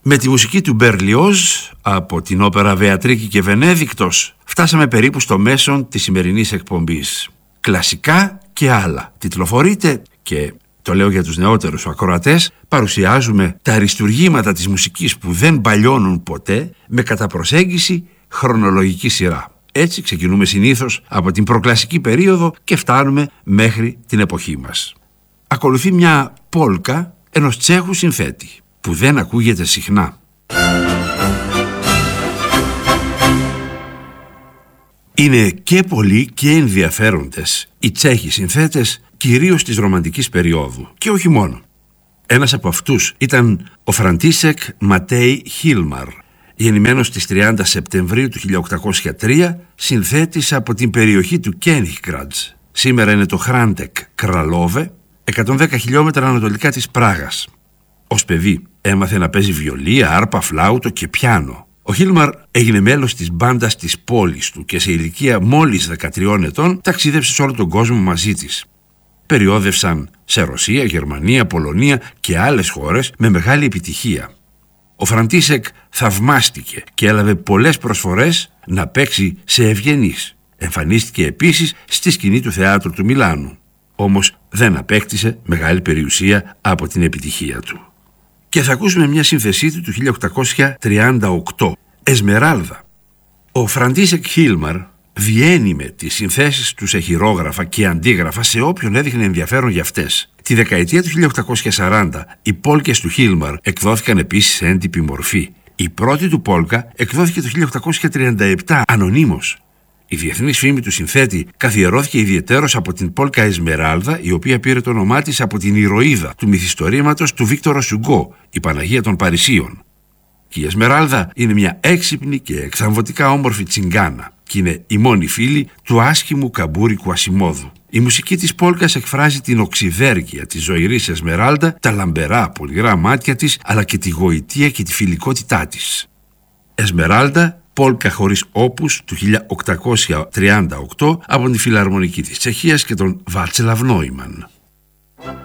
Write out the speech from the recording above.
Με τη μουσική του Μπερλιόζ από την όπερα Βεατρίκη και Βενέδικτος φτάσαμε περίπου στο μέσον της σημερινής εκπομπής. Κλασικά και άλλα. Τιτλοφορείται και το λέω για τους νεότερους ακροατές, παρουσιάζουμε τα αριστουργήματα της μουσικής που δεν παλιώνουν ποτέ με κατά προσέγγιση χρονολογική σειρά. Έτσι ξεκινούμε συνήθως από την προκλασική περίοδο και φτάνουμε μέχρι την εποχή μας. Ακολουθεί μια πόλκα ενός Τσέχου συνθέτη που δεν ακούγεται συχνά. Είναι και πολλοί και ενδιαφέροντες οι Τσέχοι συνθέτες, κυρίως της ρομαντικής περίοδου και όχι μόνο. Ένας από αυτούς ήταν ο Φραντίσεκ Ματέι Χίλμαρ, γεννημένος στις 30 Σεπτεμβρίου του 1803, συνθέτης από την περιοχή του Κένιγκραντς. Σήμερα είναι το Χράντεκ Κραλόβε, 110 χιλιόμετρα ανατολικά της Πράγας. Ως παιδί έμαθε να παίζει βιολί, άρπα, φλάουτο και πιάνο. Ο Χίλμαρ έγινε μέλος της μπάντας της πόλης του και σε ηλικία μόλις 13 ετών ταξίδευσε σε όλο τον κόσμο μαζί της. Περιόδευσαν σε Ρωσία, Γερμανία, Πολωνία και άλλες χώρες με μεγάλη επιτυχία. Ο Φραντίσεκ θαυμάστηκε και έλαβε πολλές προσφορές να παίξει σε ευγενείς. Εμφανίστηκε επίσης στη σκηνή του θεάτρου του Μιλάνου. Όμως δεν απέκτησε μεγάλη περιουσία από την επιτυχία του. Και θα ακούσουμε μια σύνθεσή του 1838, Εσμεράλδα. Ο Φραντίσεκ Χίλμαρ βγαίνει με τις συνθέσεις του σε χειρόγραφα και αντίγραφα σε όποιον έδειχνε ενδιαφέρον για αυτές. Τη δεκαετία του 1840 οι πόλκες του Χίλμαρ εκδόθηκαν επίσης σε έντυπη μορφή. Η πρώτη του πόλκα εκδόθηκε το 1837 ανωνύμως. Η διεθνής φήμη του συνθέτη καθιερώθηκε ιδιαιτέρως από την πόλκα Εσμεράλδα, η οποία πήρε το όνομά της από την ηρωίδα του μυθιστορήματος του Βίκτορο Σουγκό, η Παναγία των Παρισίων. Και η Εσμεράλδα είναι μια έξυπνη και εκθαμβωτικά όμορφη τσιγκάνα και είναι η μόνη φίλη του άσχημου καμπούρικου Ασημόδου. Η μουσική της πόλκας εκφράζει την οξυδέρκεια της ζωηρής Εσμεράλδα, τα λαμπερά πολυρά μάτια της, αλλά και τη γοητεία και τη φιλικότητά της. Εσμεράλδα, πόλκα χωρίς όπους του 1838 από τη Φιλαρμονική της Τσεχίας και τον Βάτσλαβ Νόιμαν.